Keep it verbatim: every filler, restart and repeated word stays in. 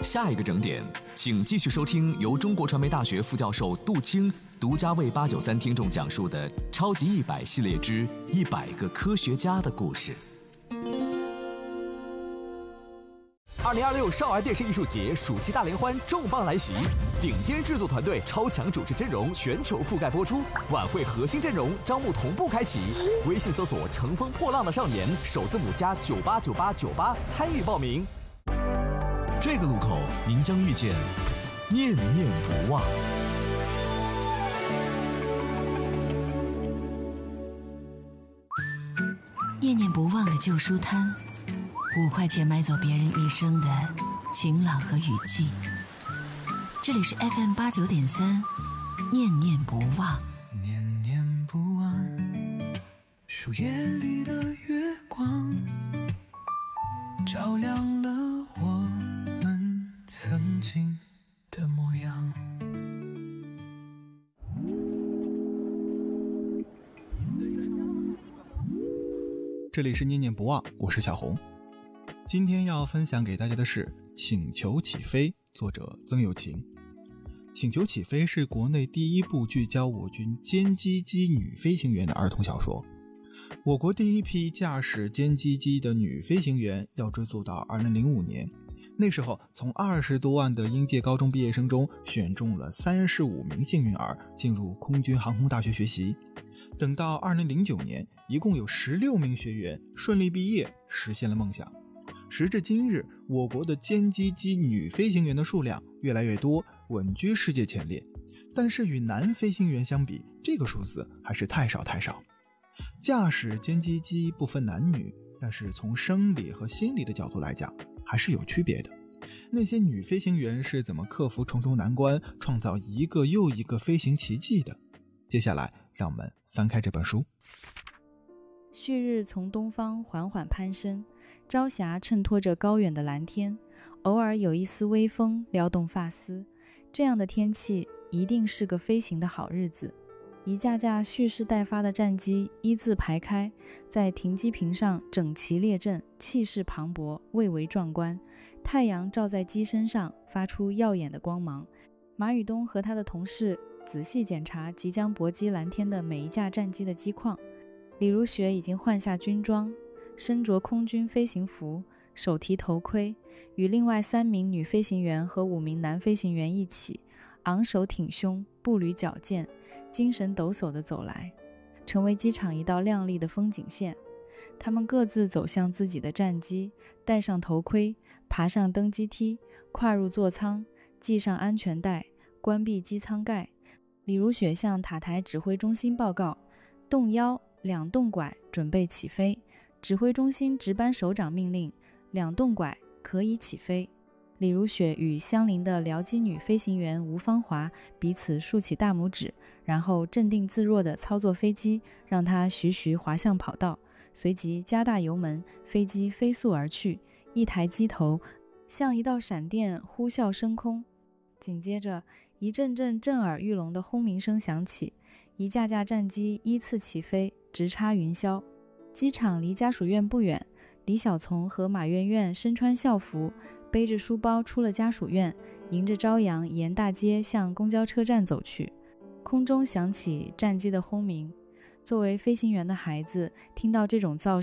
下一个整点，请继续收听由中国传媒大学副教授杜青独家为八九三听众讲述的《超级一百》系列之一百个科学家的故事。二零二六少儿电视艺术节暑期大联欢重磅来袭，顶尖制作团队、超强主持阵容全球覆盖播出。晚会核心阵容招募同步开启，微信搜索“乘风破浪的少年”，首字母加九八九八九八参与报名。这个路口您将遇见念念不忘。 念念不忘的旧书摊，五块钱买走别人一生的晴朗和雨季。这里是 F M 八九点三，念念不忘。 念念不忘，树叶里的月光，照亮了我们曾经的模样。 这里是念念不忘，我是小红。今天要分享给大家的是《请求起飞》，作者曾有情。《请求起飞》是国内第一部聚焦我军歼击机女飞行员的儿童小说。我国第一批驾驶歼击机的女飞行员要追溯到二零零五年，那时候从二十多万的应届高中毕业生中选中了三十五名幸运儿进入空军航空大学学习。等到二零零九年，一共有十六名学员顺利毕业，实现了梦想。时至今日，我国的歼击机女飞行员的数量越来越多，稳居世界前列。但是与男飞行员相比，这个数字还是太少太少。驾驶歼击机不分男女，但是从生理和心理的角度来讲，还是有区别的。那些女飞行员是怎么克服重重难关，创造一个又一个飞行奇迹的？接下来让我们翻开这本书。 旭日从东方缓缓攀升，朝霞衬托着高远的蓝天，偶尔有一丝微风撩动发丝。这样的天气一定是个飞行的好日子。一架架蓄势待发的战机一字排开，在停机坪上整齐列阵，气势磅礴，蔚为壮观。太阳照在机身上，发出耀眼的光芒。马宇东和他的同事仔细检查即将搏击蓝天的每一架战机的机况。李如雪已经换下军装，身着空军飞行服，手提头盔，与另外三名女飞行员和五名男飞行员一起，昂首挺胸，步履矫健，精神抖擞地走来，成为机场一道亮丽的风景线。他们各自走向自己的战机，戴上头盔，爬上登机梯，跨入座舱，系上安全带，关闭机舱盖。李如雪向塔台指挥中心报告，动腰，两动拐，准备起飞。指挥中心值班首长命令，两动拐，可以起飞。李如雪与相邻的僚机女飞行员吴芳华彼此竖起大拇指，然后镇定自若地操作飞机，让它徐徐滑向跑道，随即加大油门，飞机飞速而去，一台机头像一道闪电呼啸升空。紧接着一阵阵震耳欲聋的轰鸣声响起，一架架战机依次起飞，直插云霄。机场离家属院不远，李小从和马媛媛身穿校服，背着书包出了家属院，迎着朝阳沿大街向公交车站走去。空中响起战机的轰鸣，作为飞行员的孩子听到这种噪